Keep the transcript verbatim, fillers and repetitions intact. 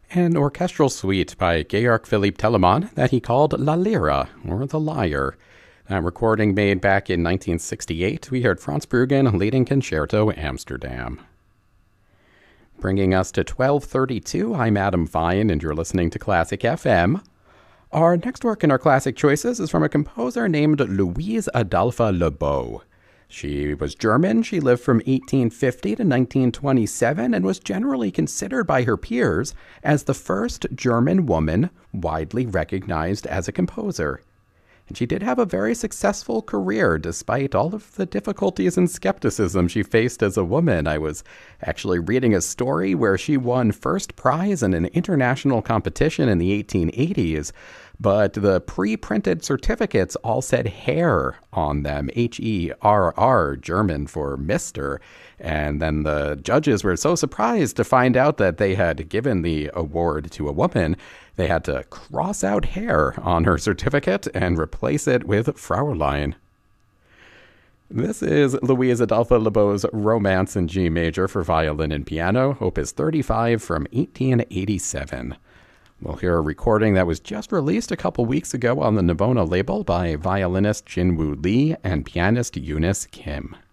an orchestral suite by Georg Philipp Telemann that he called La Lyra, or The Lyre. That recording made back in nineteen sixty-eight, we heard Franz Bruggen leading Concerto Amsterdam. Bringing us to twelve thirty-two, I'm Adam Fine, and you're listening to Classic F M. Our next work in our classic choices is from a composer named Louise Adolphe Lebow. She was German. She lived from eighteen fifty to nineteen twenty-seven and was generally considered by her peers as the first German woman widely recognized as a composer. And she did have a very successful career despite all of the difficulties and skepticism she faced as a woman. I was actually reading a story where she won first prize in an international competition in the eighteen eighties, but the pre-printed certificates all said Herr on them, H E R R, German for Mister And then the judges were so surprised to find out that they had given the award to a woman, they had to cross out Herr on her certificate and replace it with Fraulein. This is Louise Adolphe Lebow's Romance in G major for violin and piano, opus thirty-five from eighteen eighty-seven. We'll hear a recording that was just released a couple weeks ago on the Navona label by violinist Jinwoo Lee and pianist Eunice Kim.